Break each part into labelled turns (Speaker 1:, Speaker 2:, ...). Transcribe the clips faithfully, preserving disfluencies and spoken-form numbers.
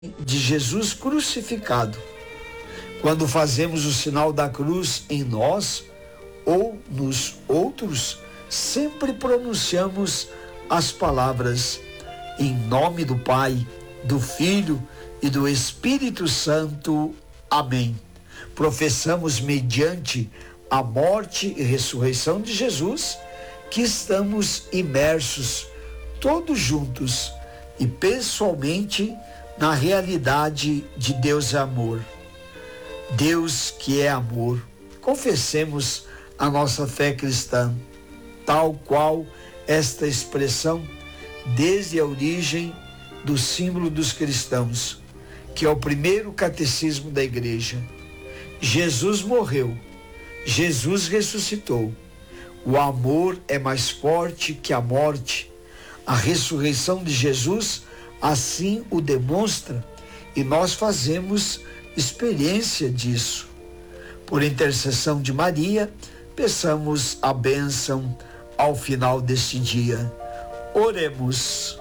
Speaker 1: de Jesus crucificado. Quando fazemos o sinal da cruz em nós ou nos outros, sempre pronunciamos as palavras em nome do Pai, do Filho e do Espírito Santo. Amém. Professamos mediante a morte e ressurreição de Jesus que estamos imersos todos juntos e pessoalmente na realidade de Deus é amor. Deus que é amor. Confessemos a nossa fé cristã, tal qual esta expressão desde a origem do símbolo dos cristãos, que é o primeiro catecismo da igreja. Jesus morreu, Jesus ressuscitou. O amor é mais forte que a morte. A ressurreição de Jesus assim o demonstra e nós fazemos experiência disso. Por intercessão de Maria, peçamos a bênção ao final deste dia. Oremos.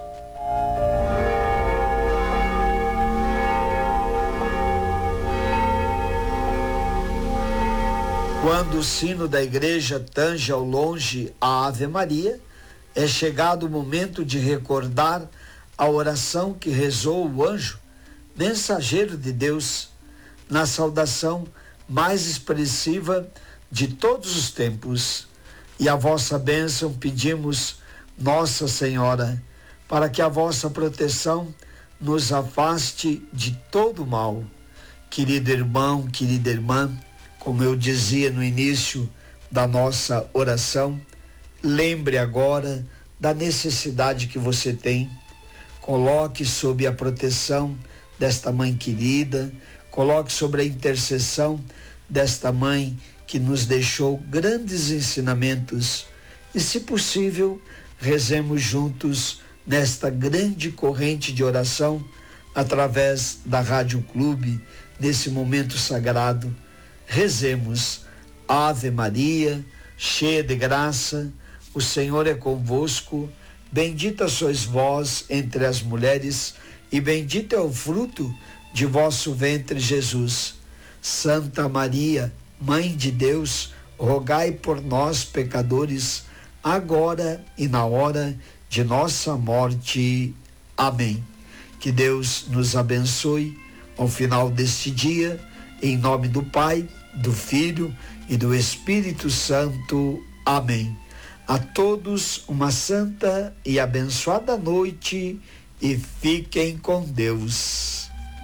Speaker 1: Quando o sino da igreja tange ao longe a Ave Maria, é chegado o momento de recordar a oração que rezou o anjo, mensageiro de Deus, na saudação mais expressiva de todos os tempos. E a vossa bênção pedimos, Nossa Senhora, para que a vossa proteção nos afaste de todo mal. Querido irmão, querida irmã, como eu dizia no início da nossa oração, lembre agora da necessidade que você tem. Coloque sob a proteção desta mãe querida, coloque sobre a intercessão desta mãe que nos deixou grandes ensinamentos e, se possível, rezemos juntos nesta grande corrente de oração através da Rádio Clube, nesse momento sagrado. Rezemos. Ave Maria, cheia de graça, o Senhor é convosco, bendita sois vós entre as mulheres e bendito é o fruto de vosso ventre, Jesus. Santa Maria, Mãe de Deus, rogai por nós, pecadores, agora e na hora de nossa morte. Amém. Que Deus nos abençoe ao final deste dia, em nome do Pai, do Filho e do Espírito Santo. Amém. A todos uma santa e abençoada noite e fiquem com Deus.